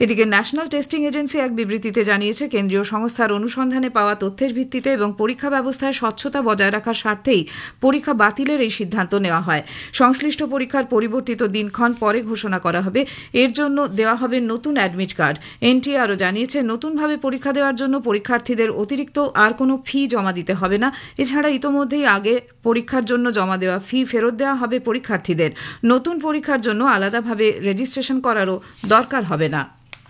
এদিকে national testing agency এক বিবৃতিতে জানিয়েছে, কেন্দ্রীয় সংস্থার অনুসন্ধানে পাওয়া তথ্যের ভিত্তিতে এবং পরীক্ষা ব্যবস্থায় স্বচ্ছতা বজায় রাখার স্বার্থেই পরীক্ষা বাতিলের এই সিদ্ধান্ত নেওয়া হয়। সংশ্লিষ্ট পরীক্ষার পরিবর্তিত দিনক্ষণ পরে ঘোষণা করা হবে। এর জন্য দেওয়া হবে নতুন অ্যাডমিট কার্ড। এনটিএ আরও জানিয়েছে, নতুনভাবে পরীক্ষা দেওয়ার জন্য পরীক্ষার্থীদের অতিরিক্ত আর কোনো ফি জমা দিতে হবে না। এছাড়া ইতোমধ্যেই আগে পরীক্ষার জন্য জমা দেওয়া ফি ফেরত দেওয়া হবে পরীক্ষার্থীদের। নতুন পরীক্ষার জন্য আলাদাভাবে রেজিস্ট্রেশন করারও দরকার হবে না।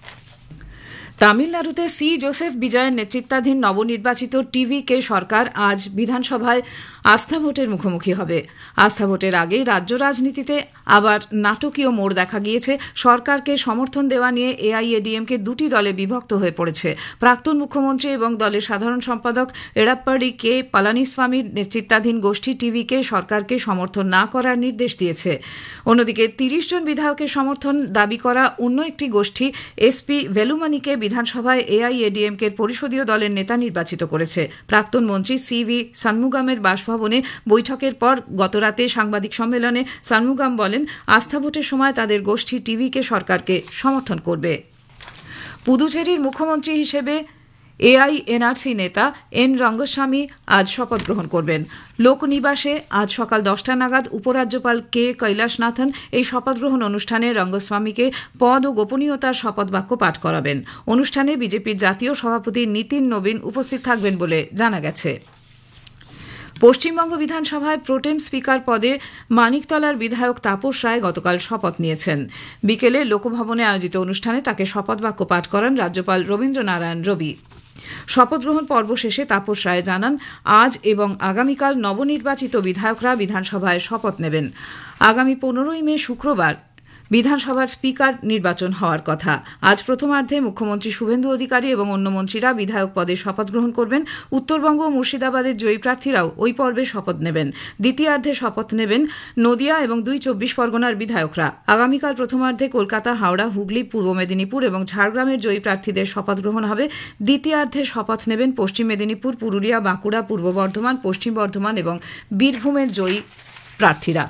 তামিলনাড়ুতে সি জোসেফ বিজয়ের নেতৃত্বাধীন নবনির্বাচিত টিভিকে সরকার আজ বিধানসভায় আস্থা ভোটের মুখোমুখি হবে। আস্থা ভোটের আগে রাজ্য রাজনীতিতে আবার নাটকীয় মোড় দেখা গিয়েছে। সরকারকে সমর্থন দেওয়া নিয়ে এআইএডিএমকে দুটি দলে বিভক্ত হয়ে পড়েছে। প্রাক্তন মুখ্যমন্ত্রী এবং দলের সাধারণ সম্পাদক এড়াপ্পাড়ি কে পালানিস্বামীর নেতৃত্বাধীন গোষ্ঠী টিভিকে সরকারকে সমর্থন না করার নির্দেশ দিয়েছে। অন্যদিকে ৩০ জন বিধায়কের সমর্থন দাবি করা অন্য একটি গোষ্ঠী এসপি ভেলুমানিকে বিধানসভায় এআইএডিএমকে পরিষদীয় দলের নেতা নির্বাচিত করেছে। প্রাক্তন মন্ত্রী সিভি সানমুগামের বাসভবনে বৈঠকের পর গতরাতে সাংবাদিক সম্মেলনে সানমুগাম বলেন, আস্থা ভোটের সময় তাদের গোষ্ঠী টিভিকে সরকারকে সমর্থন করবে। পুদুচেরির মুখ্যমন্ত্রী হিসেবে এআইএনআরসি নেতা এন রঙ্গস্বামী আজ শপথ গ্রহণ করবেন। লোকনিবাসে আজ সকাল 10টা নাগাদ উপরাজ্যপাল কে কৈলাসনাথন এই শপথ গ্রহণ অনুষ্ঠানে রঙ্গস্বামীকে পদ ও গোপনীয়তার শপথ বাক্য পাঠ করাবেন। অনুষ্ঠানে বিজেপির জাতীয় সভাপতি নীতিন নবীন উপস্থিত থাকবেন বলে জানা গেছে। পশ্চিমবঙ্গ বিধানসভায় প্রোটেম স্পিকার পদে মানিকতলার বিধায়ক তাপস রায় গতকাল শপথ নিয়েছেন। বিকেলে লোকভবনে আয়োজিত অনুষ্ঠানে তাকে শপথ বাক্য পাঠ করান রাজ্যপাল রবীন্দ্রনারায়ণ রবি। শপথ গ্রহণ পর্ব শেষে তাপস রায় জানান, আজ এবং আগামীকাল নবনির্বাচিত বিধায়করা বিধানসভায় শপথ নেবেন। আগামী 15ই মে শুক্রবার বিধানসভার স্পিকার নির্বাচন হওয়ার কথা। আজ প্রথমার্ধে মুখ্যমন্ত্রী শুভেন্দু অধিকারী এবং অন্য মন্ত্রীরা বিধায়ক পদে শপথ গ্রহণ করবেন। উত্তরবঙ্গ ও মুর্শিদাবাদের জয়ী প্রার্থীরাও ওই পর্বে শপথ নেবেন। দ্বিতীয়ার্ধে শপথ নেবেন নদিয়া এবং 2 চব্বিশ পরগনার বিধায়করা। আগামীকাল প্রথমার্ধে কলকাতা, হাওড়া, হুগলি, পূর্ব মেদিনীপুর এবং ঝাড়গ্রামের জয়ী প্রার্থীদের শপথ গ্রহণ হবে। দ্বিতীয়ার্ধে শপথ নেবেন পশ্চিম মেদিনীপুর, পুরুলিয়া, বাঁকুড়া, পূর্ব বর্ধমান, পশ্চিম বর্ধমান এবং বীরভূমের জয়ী প্রার্থীরা।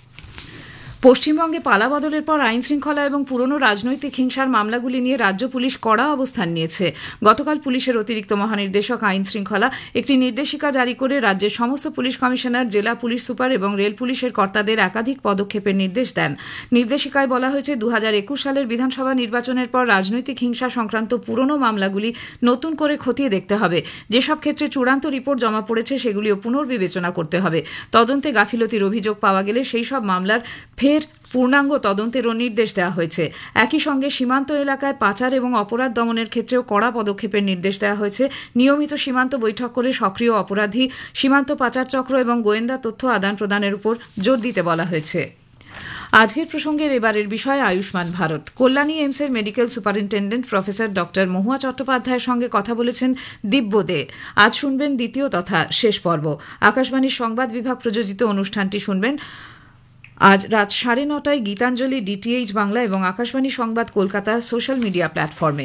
পশ্চিমবঙ্গে পালাবদলের পর আইন শৃঙ্খলা এবং পুরনো রাজনৈতিক হিংসার মামলাগুলি নিয়ে রাজ্য পুলিশ কড়া অবস্থান নিয়েছে। গতকাল পুলিশের অতিরিক্ত মহানির্দেশক আইন শৃঙ্খলা একটি নির্দেশিকা জারি করে রাজ্যের সমস্ত পুলিশ কমিশনার, জেলা পুলিশ সুপার এবং রেল পুলিশের কর্তাদের একাধিক পদক্ষেপের নির্দেশ দেন। নির্দেশিকায় বলা হয়েছে, 2021 সালের বিধানসভা নির্বাচনের পর রাজনৈতিক হিংসা সংক্রান্ত পুরনো মামলাগুলি নতুন করে খতিয়ে দেখতে হবে। যেসব ক্ষেত্রে চূড়ান্ত রিপোর্ট জমা পড়েছে সেগুলিও পুনর্বিবেচনা করতে হবে। তদন্তে গাফিলতির অভিযোগ পাওয়া গেলে সেই সব মামলার পূর্ণাঙ্গ তদন্তেরও নির্দেশ দেওয়া হয়েছে। একই সঙ্গে সীমান্ত এলাকায় পাচার এবং অপরাধ দমনের ক্ষেত্রেও কড়া পদক্ষেপের নির্দেশ দেওয়া হয়েছে। নিয়মিত সীমান্ত বৈঠক করে সক্রিয় অপরাধী, সীমান্ত পাচার চক্র এবং গোয়েন্দা তথ্য আদান প্রদানের উপর জোর দিতে বলা হয়েছে। আজকের প্রসঙ্গের এবারের বিষয় Ayushman Bharat. Kalyani এইমসের medical superintendent professor doctor মহুয়া চট্টোপাধ্যায়ের সঙ্গে কথা বলেছেন দিব্য দে। আজ শুনবেন দ্বিতীয় তথা শেষ পর্ব। আকাশবাণীর সংবাদ বিভাগ প্রযোজিত অনুষ্ঠানটি শুনবেন আজ রাত 9:30টায় গীতাঞ্জলি, ডিটিএইচ বাংলা এবং আকাশবাণী সংবাদ কলকাতা সোশ্যাল মিডিয়া প্ল্যাটফর্মে।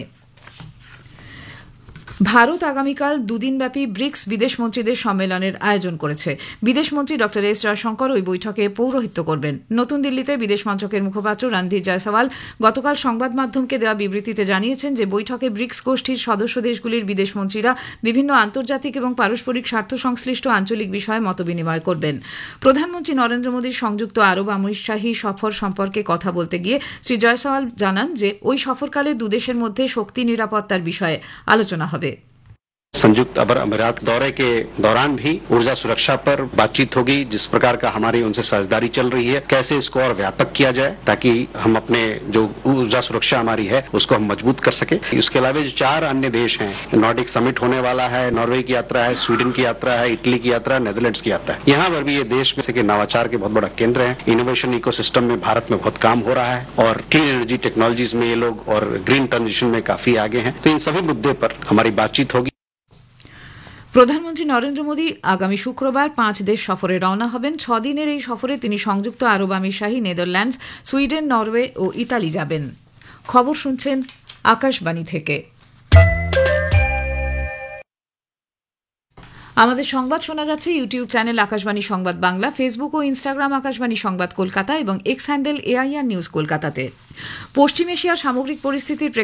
ভারত আগামীকাল দুদিনব্যাপী ব্রিক্স বিদেশমন্ত্রীদের সম্মেলনের আয়োজন করেছে। বিদেশমন্ত্রী ডক্টর এস জয়শঙ্কর ওই বৈঠকে পৌরোহিত্য করবেন। নতুন দিল্লিতে বিদেশ মন্ত্রকের মুখপাত্র রণধীর জয়সওয়াল গতকাল সংবাদ মাধ্যমকে দেওয়া বিবৃতিতে জানিয়েছেন যে বৈঠকে ব্রিক্স গোষ্ঠীর সদস্য দেশগুলির বিদেশমন্ত্রীরা বিভিন্ন আন্তর্জাতিক এবং পারস্পরিক স্বার্থ সংশ্লিষ্ট আঞ্চলিক বিষয়ে মতবিনিময় করবেন। প্রধানমন্ত্রী নরেন্দ্র মোদীর সংযুক্ত আরব আমিরশাহী সফর সম্পর্কে কথা বলতে গিয়ে শ্রী জয়সওয়াল জানান যে ওই সফরকালে দুদেশের মধ্যে শক্তি নিরাপত্তার বিষয়ে আলোচনা হবে। संयुक्त अरब अमीरात दौरे के दौरान भी ऊर्जा सुरक्षा पर बातचीत होगी। जिस प्रकार का हमारी उनसे साझेदारी चल रही है, कैसे इसको और व्यापक किया जाए ताकि हम अपने जो ऊर्जा सुरक्षा हमारी है उसको हम मजबूत कर सके। इसके अलावा जो 4 अन्य देश हैं, नॉर्डिक समिट होने वाला है, नॉर्वे की यात्रा है, स्वीडन की यात्रा है, इटली की यात्रा है, नेदरलैंड्स की यात्रा है। यहाँ पर भी ये देश में से नवाचार के बहुत बड़ा केंद्र है। इनोवेशन इकोसिस्टम में भारत में बहुत काम हो रहा है और क्लीन एनर्जी टेक्नोलॉजीज में ये लोग और ग्रीन ट्रांजिशन में काफी आगे हैं। तो इन सभी मुद्दे पर हमारी बातचीत होगी। প্রধানমন্ত্রী নরেন্দ্র মোদী আগামী শুক্রবার 5 দেশ সফরে রওনা হবেন। 6 দিনের এই সফরে তিনি সংযুক্ত আরব আমিরশাহী, নেদারল্যান্ডস, সুইডেন, নরওয়ে ও ইতালি যাবেন। খবর শুনছেন আকাশবাণী থেকে। আমাদের সংবাদ শোনা যাচ্ছে ইউটিউব চ্যানেল আকাশবাণী সংবাদ বাংলা, ফেসবুক ও ইনস্টাগ্রাম আকাশবাণী সংবাদ কলকাতা এবং এক্স হ্যান্ডেল AIR নিউজ কলকাতাতে। পশ্চিম এশিয়ার সামগ্রিক পরিস্থিতির